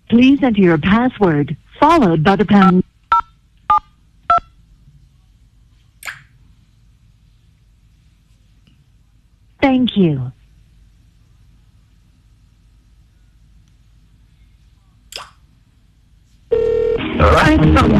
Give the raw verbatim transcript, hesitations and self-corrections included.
Please enter your password, followed by the pound. Thank you. All right.